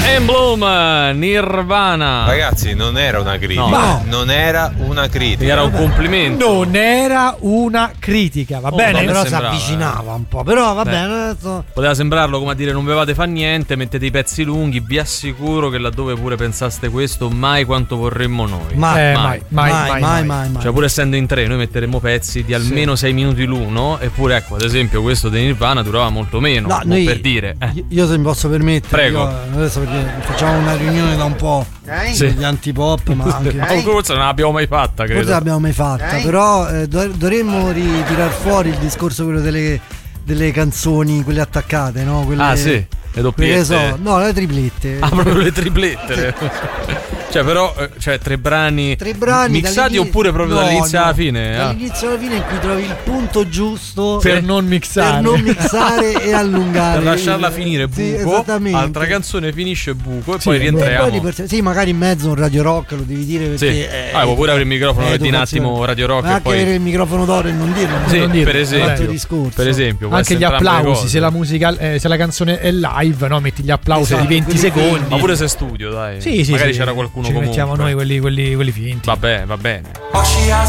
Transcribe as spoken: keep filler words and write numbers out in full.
In Bloom, Nirvana. Ragazzi, non era una critica. No. Non era una critica. Era un complimento. Non era una critica, va Oh, bene? no, Però mi si sembrava, avvicinava un po'. Però va Beh. bene. Adesso... Poteva sembrarlo come a dire non bevate fa niente, mettete i pezzi lunghi. Vi assicuro che laddove pure pensaste questo, mai quanto vorremmo noi. Mai, Eh, mai, mai, mai, mai, mai, mai. Cioè, pur essendo in tre, noi metteremmo pezzi di almeno sei minuti l'uno. Eppure, ecco, ad esempio, questo di Nirvana durava molto meno. No, mo noi- per dire. Eh. Io- Io se mi posso permettere, Prego. io adesso perché facciamo una riunione da un po' Sì. degli antipop, ma anche Ma forse non l'abbiamo mai fatta, credo. forse l'abbiamo mai fatta, però eh, do- dovremmo ritirar fuori il discorso quello delle, delle canzoni, quelle attaccate, no? Quelle, Ah, sì, le quelle doppiette. che so, no, le triplette. Ah, proprio le triplette. Cioè, però, eh, cioè, tre brani, Tre brani mixati dall'inizio- oppure proprio no, dall'inizio no, alla fine? Ah. Dall'inizio alla fine in cui trovi il punto giusto Per non mixare. per non mixare e allungare. Per lasciarla finire Sì, buco, esattamente. altra canzone finisce buco e Sì, poi E rientriamo. poi di per sé- sì, magari in mezzo un Radio Rock lo devi dire perché Sì. è- Ah, può pure avere il microfono è di un educazione. attimo Radio Rock Ma e anche poi- avere il microfono d'oro e non dirlo. Sì, non dire, per altro esempio, discorso. per esempio può Anche essere gli entrambe le applausi, cose. se la musica, eh, se la canzone è live, no? Metti gli applausi Esatto, di venti quelli secondi. Ma pure se studio, dai. Sì, sì, magari sì. c'era qualcuno Ci comunque. mettiamo noi quelli, quelli, quelli finti. Vabbè, va bene.